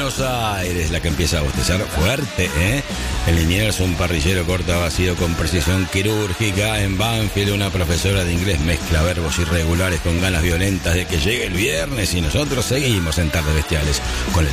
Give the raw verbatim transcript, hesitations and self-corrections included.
Buenos Aires, la que empieza a bostezar fuerte, ¿eh? En Liniers, un parrillero corta vacío con precisión quirúrgica. En Banfield, una profesora de inglés mezcla verbos irregulares con ganas violentas de que llegue el viernes y nosotros seguimos en Tardes Bestiales con el